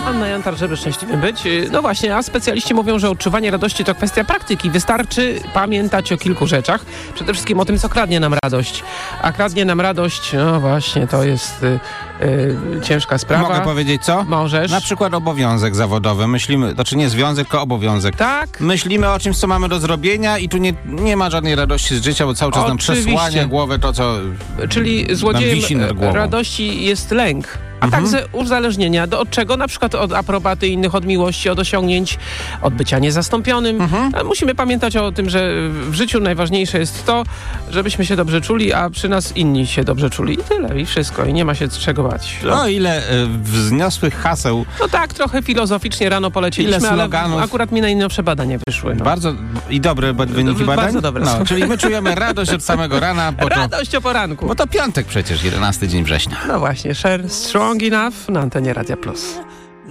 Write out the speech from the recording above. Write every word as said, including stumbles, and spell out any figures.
Anna Jantar, żeby szczęśliwym być. No właśnie, a specjaliści mówią, że odczuwanie radości to kwestia praktyki. Wystarczy pamiętać o kilku rzeczach. Przede wszystkim o tym, co kradnie nam radość. A kradnie nam radość, no właśnie, to jest y, y, ciężka sprawa. Mogę powiedzieć co? Możesz. Na przykład obowiązek zawodowy. Myślimy, to czy nie związek, tylko obowiązek. Tak. Myślimy o czymś, co mamy do zrobienia i tu nie, nie ma żadnej radości z życia, bo cały czas nam Oczywiście. przesłania głowę to, co Czyli nam złodziejem wisi nad głową. radości jest lęk. A Mhm. także uzależnienia. Do, od czego? Na przykład od aprobaty innych, od miłości, od osiągnięć, od bycia niezastąpionym. Mhm. A musimy pamiętać o tym, że w życiu najważniejsze jest to, żebyśmy się dobrze czuli, a przy nas inni się dobrze czuli. I tyle, i wszystko. I nie ma się czego bać. No ile y, wzniosłych haseł. No tak, trochę filozoficznie rano polecieliśmy, Ile ale sloganów. akurat mi najnowsze badania wyszły. No. Bardzo i dobre ba- wyniki Bardzo badań. dobre No, są. czyli my czujemy radość od samego rana, bo to, Radość o poranku. bo to piątek przecież, jedenasty dzień września. No właśnie, share strong enough na antenie Radia Plus.